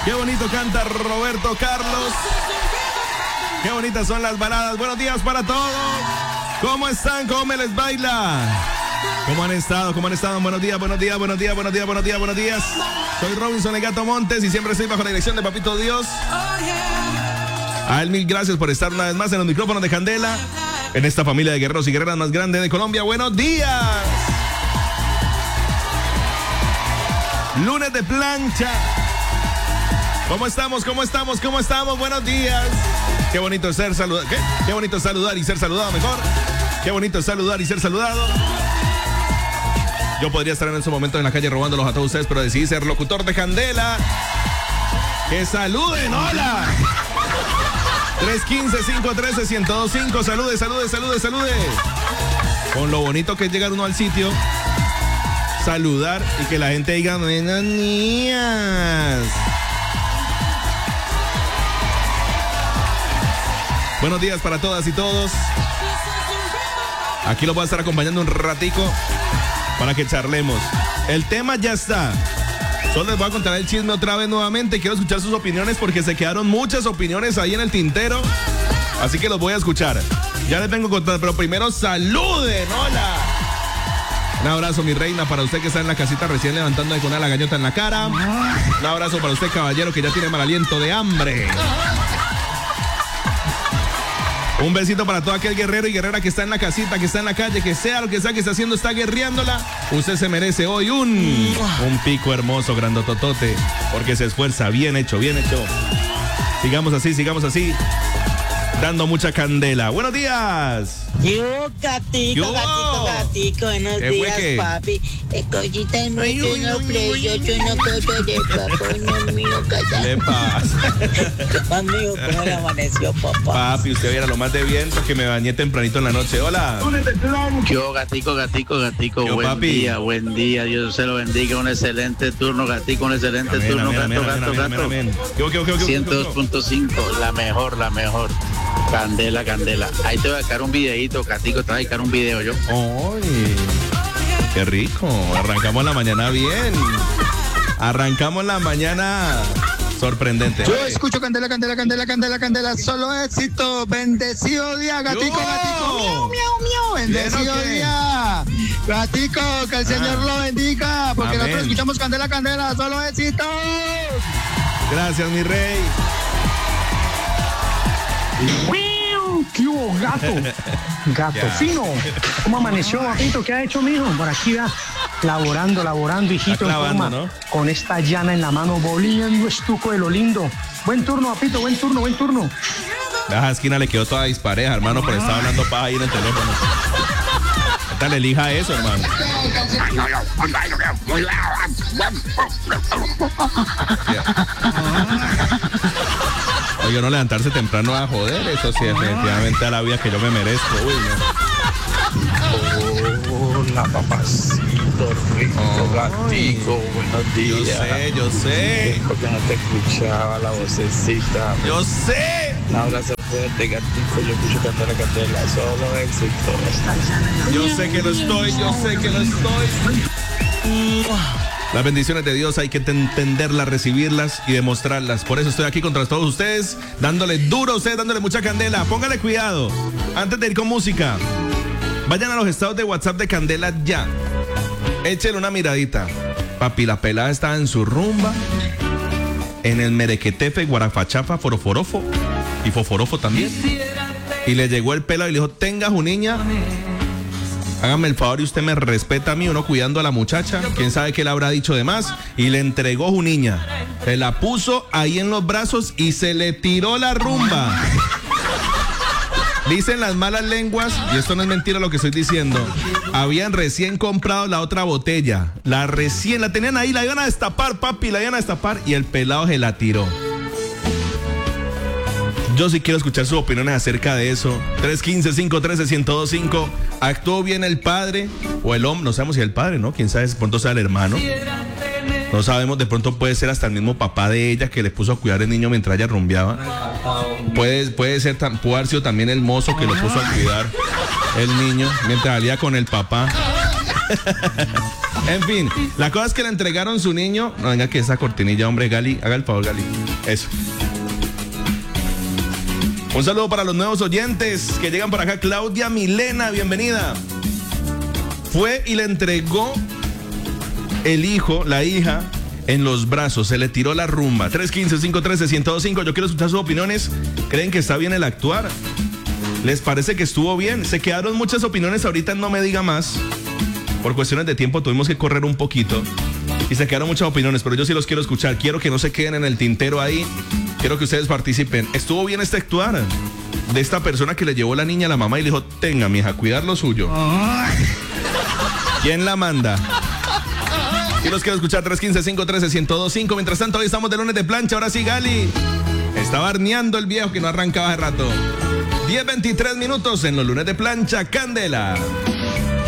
Qué bonito canta Roberto Carlos. Qué bonitas son las baladas. Buenos días para todos. ¿Cómo están? ¿Cómo me les baila? ¿Cómo han estado? ¿Cómo han estado? Buenos días, buenos días, buenos días, buenos días, buenos días, buenos días. Soy Robinson el Gato Montes y siempre estoy bajo la dirección de Papito Dios. A él mil gracias por estar una vez más en los micrófonos de Candela, en esta familia de guerreros y guerreras más grande de Colombia. Buenos días. Lunes de plancha. ¿Cómo estamos? ¿Cómo estamos? ¿Cómo estamos? Buenos días. Qué bonito es ser saludado. Qué bonito es saludar y ser saludado mejor. Qué bonito es saludar y ser saludado. Yo podría estar en estos momentos en la calle robándolos a todos ustedes, pero decidí ser locutor de Candela. ¡Que saluden! ¡Hola! 315-513-1025. Salude, salude, salude, salude. Con lo bonito que es llegar uno al sitio, saludar y que la gente diga buenos días. Buenos días para todas y todos. Aquí los voy a estar acompañando un ratico para que charlemos. El tema ya está. Solo les voy a contar el chisme otra vez nuevamente. Quiero escuchar sus opiniones porque se quedaron muchas opiniones ahí en el tintero. Así que los voy a escuchar. Ya les vengo a contar, pero primero saluden. Hola. Un abrazo, mi reina, para usted que está en la casita recién levantando con una lagañota en la cara. Un abrazo para usted, caballero, que ya tiene mal aliento de hambre. Un besito para todo aquel guerrero y guerrera que está en la casita, que está en la calle, que sea lo que sea que está haciendo, está guerreándola. Usted se merece hoy un pico hermoso, grandototote, porque se esfuerza. Bien hecho, bien hecho. Sigamos así, dando mucha candela. Buenos días. Yo, gatico, buenos días, papi. Escollita en nuestro precioso, no coto de papo, mío, ¿Qué le pasa? Amigo, ¿cómo le amaneció, papá? Papi, usted viera lo más de viento que me bañé tempranito en la noche. Hola. Yo, gatico, yo, buen día, Dios se lo bendiga, un excelente turno, gatico, un excelente amén, turno, amén, gato. Amén. 102.5, la mejor. Candela. Ahí te voy a sacar un videito, gatico, te voy a sacar un video yo. ¡Ay! ¡Qué rico! Arrancamos la mañana bien. Arrancamos la mañana sorprendente. Yo escucho Candela, solo éxito. Bendecido día, gatico. Miau. Bendecido día. Gatico, que el Señor lo bendiga, porque amén. nosotros escuchamos Candela, solo éxito. Gracias, mi rey. ¿Qué hubo, gato? Gato fino. ¿Cómo amaneció, papito? ¿Qué ha hecho, mijo? Por aquí va laborando, hijito, en forma, ¿no? Con esta llana en la mano, volviendo estuco de lo lindo. Buen turno, papito, buen turno. La esquina le quedó toda dispareja, hermano, por estar hablando paja ahí en el teléfono. ¿Qué tal elija eso, hermano? Oye, no levantarse temprano a joder, eso sí, definitivamente a la vida que yo me merezco. Uy, no. Hola, papacito rico, gatico, buenos días. Yo sé. Porque no te escuchaba la vocecita. Yo sé. Un abrazo fuerte, gatico, yo escucho Candela, solo éxito. Yo sé que lo estoy. Las bendiciones de Dios hay que entenderlas, recibirlas y demostrarlas. Por eso estoy aquí contra todos ustedes, dándole duro a ustedes, dándole mucha candela. Póngale cuidado. Antes de ir con música, vayan a los estados de WhatsApp de Candela ya. Échenle una miradita. Papi, la pelada estaba en su rumba, en el merequetefe, guarafachafa, foroforofo y foforofo también. Y le llegó el pelado y le dijo, tenga su niña, hágame el favor y usted me respeta a mí, uno cuidando a la muchacha, quién sabe qué le habrá dicho de más, y le entregó su niña, se la puso ahí en los brazos y se le tiró la rumba. Dicen las malas lenguas, y esto no es mentira lo que estoy diciendo, habían recién comprado la otra botella, la tenían ahí, la iban a destapar, papi, y el pelado se la tiró. Yo sí quiero escuchar sus opiniones acerca de eso. 315-513-1025. ¿Actuó bien el padre o el hombre? No sabemos si el padre, ¿no? Quién sabe, de pronto sea el hermano. No sabemos, de pronto puede ser hasta el mismo papá de ella que le puso a cuidar el niño mientras ella rumbeaba. Puede haber sido también el mozo que lo puso a cuidar el niño mientras salía con el papá. En fin, la cosa es que le entregaron su niño. No, venga que esa cortinilla, hombre, Gali, haga el favor, Gali. Eso. Un saludo para los nuevos oyentes que llegan por acá. Claudia Milena, bienvenida. Fue y le entregó el hijo, la hija, en los brazos. Se le tiró la rumba. 315-513-1025. Yo quiero escuchar sus opiniones. ¿Creen que está bien el actuar? ¿Les parece que estuvo bien? Se quedaron muchas opiniones ahorita, no me diga más. Por cuestiones de tiempo tuvimos que correr un poquito. Y se quedaron muchas opiniones, pero yo sí los quiero escuchar. Quiero que no se queden en el tintero ahí. Quiero que ustedes participen. ¿Estuvo bien este actuar de esta persona que le llevó la niña a la mamá y le dijo, tenga, mija, cuidar lo suyo? ¿Quién la manda? Y los quiero escuchar. 315-513-1025. Mientras tanto, hoy estamos de lunes de plancha. Ahora sí, Gali. Estaba arneando el viejo que no arrancaba hace rato. 10:23 minutos en los lunes de plancha, Candela.